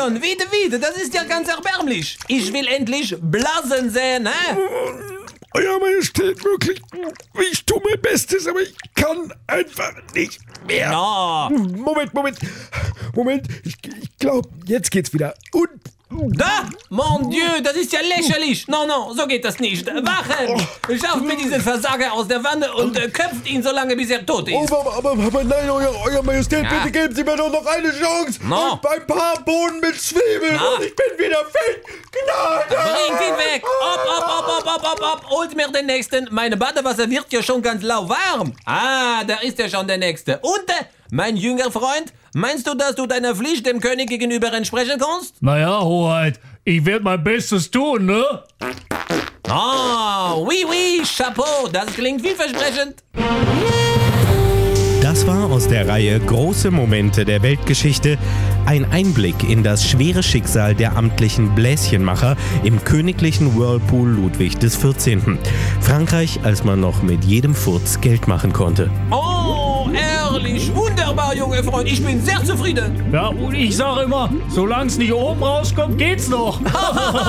schon, wieder, das ist ja ganz erbärmlich. Ich will endlich blasen sehen, hä? Euer Majestät, wirklich, ich tue mein Bestes, aber ich kann einfach nicht mehr. Ja. Moment, ich glaube, jetzt geht's wieder. Und Da? Mon Dieu, das ist ja lächerlich. No, so geht das nicht. Wachen! Schafft mir diesen Versager aus der Wanne und köpft ihn so lange, bis er tot ist. aber nein, Euer Majestät, bitte geben Sie mir doch noch eine Chance. No. Und ein paar Bohnen mit Zwiebeln und ich bin wieder fit. Gnade! Bringt ihn weg! Ob! Holt mir den nächsten. Meine Badewasser wird ja schon ganz lauwarm. Ah, da ist ja schon der nächste. Und, mein jünger Freund, meinst du, dass du deiner Pflicht dem König gegenüber entsprechen kannst? Naja, Hoheit, ich werde mein Bestes tun, ne? Ah, oui, Chapeau, das klingt vielversprechend. Das war aus der Reihe Große Momente der Weltgeschichte ein Einblick in das schwere Schicksal der amtlichen Bläschenmacher im königlichen Whirlpool Ludwig XIV. Frankreich, als man noch mit jedem Furz Geld machen konnte. Oh, ehrlich, wunderbar, junger Freund, ich bin sehr zufrieden. Ja, und ich sage immer, solange es nicht oben rauskommt, geht's noch.